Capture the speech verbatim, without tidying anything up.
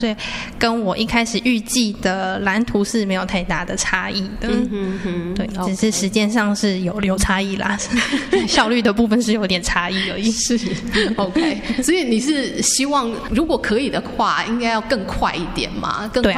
所以跟我一开始预计的蓝图是没有太大的差异的。嗯哼哼，对， okay. 只是时间上是有有差异啦，效率的部分是有点差异而已。 是 ，OK。所以你是希望如果可以的话，应该要更快一点嘛？更快